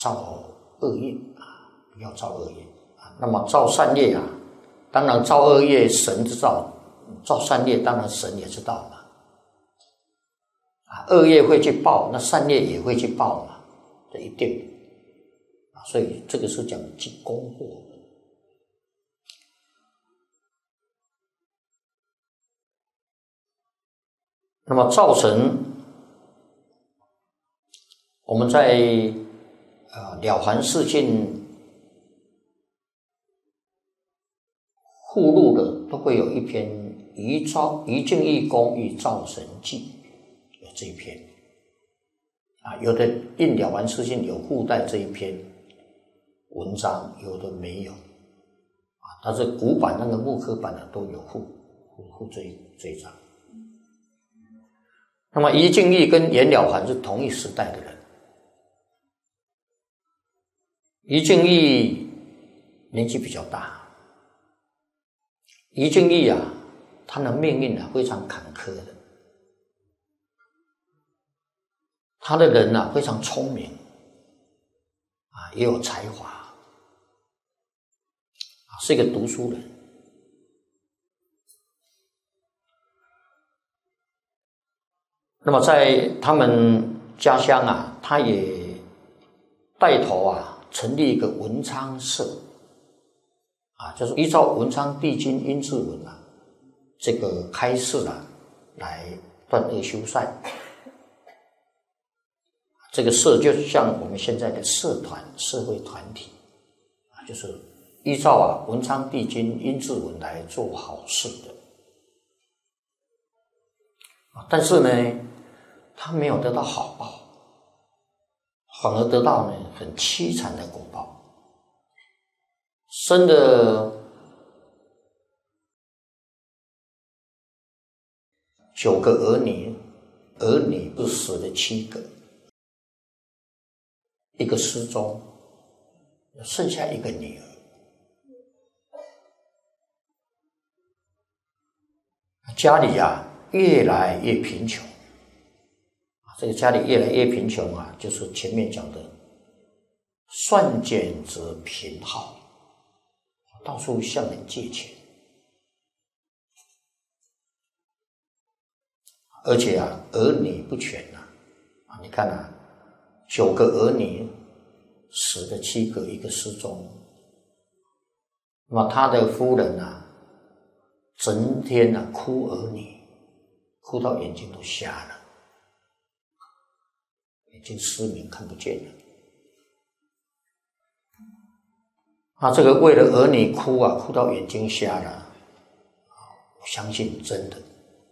造恶业啊，不要造恶业啊。那么造善业啊，当然造恶业神知道，造善业当然神也知道嘛。啊，恶业会去报，那善业也会去报嘛，这一定啊。所以这个是讲积功祸。那么造成我们在了凡四训附录的都会有一篇于净义功与造神记，有这一篇啊，有的印了凡四训有附带这一篇文章，有的没有啊，但是古版那个木刻版的都有附这一章。那么于净义跟袁了凡是同一时代的人。于净义年纪比较大，于净义啊，他的命运啊非常坎坷的，他的人啊非常聪明啊，也有才华啊，是一个读书人。那么在他们家乡啊，他也带头啊成立一个文昌社啊，就是依照文昌帝君殷志文啊这个开示啊来断恶修善。这个社就像我们现在的社团、社会团体啊，就是依照啊文昌帝君殷志文来做好事的。但是呢，他没有得到好报，反而得到呢很凄惨的果报。生了9个儿女，儿女是死了7个，一个失踪，剩下一个女儿。家里啊越来越贫穷，这个家里越来越贫穷啊，就是前面讲的算减则贫耗，到处向人借钱，而且啊儿女不全啊，你看啊9个儿女死了7个，一个失踪。那么他的夫人啊整天啊哭儿女，哭到眼睛都瞎了，眼睛失明看不见了。这个为了儿女哭啊，哭到眼睛瞎了，我相信真的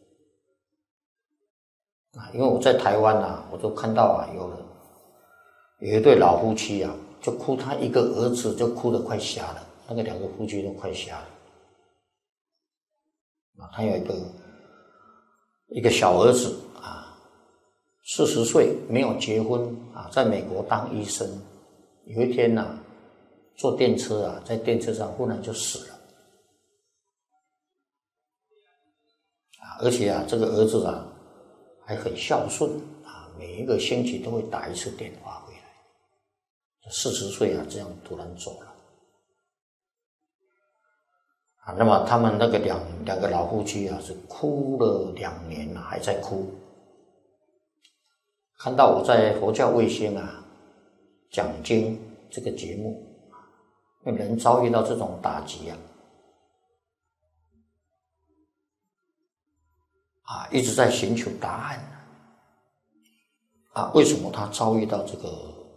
啊，因为我在台湾啊，我都看到啊，有一对老夫妻啊，就哭他一个儿子就哭得快瞎了，那个2个夫妻都快瞎了啊，他有一个小儿子啊，40岁没有结婚啊，在美国当医生，有一天啊坐电车啊，在电车上忽然就死了啊！而且啊，这个儿子啊还很孝顺啊，每一个星期都会打1次电话回来。40岁啊，这样突然走了啊！那么他们那个两个老夫妻啊，是哭了2年了，还在哭。看到我在佛教卫星啊讲经这个节目。人遭遇到这种打击一直在寻求答案为什么他遭遇到这个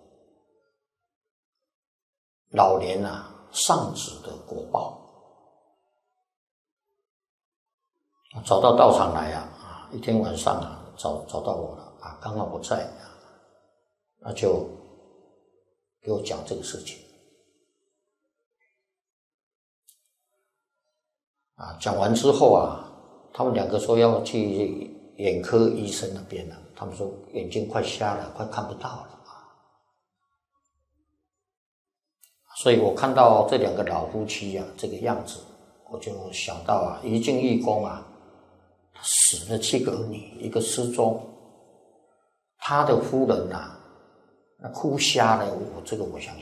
老年丧子的果报？找到道场来一天晚上找到我了刚好我在那就给我讲这个事情。讲完之后他们2个说要去眼科医生那边他们说眼睛快瞎了，快看不到了所以我看到这2个老夫妻这个样子，我就想到于净义公他死了7个儿女，一个失踪，他的夫人那哭瞎了，这个我相信。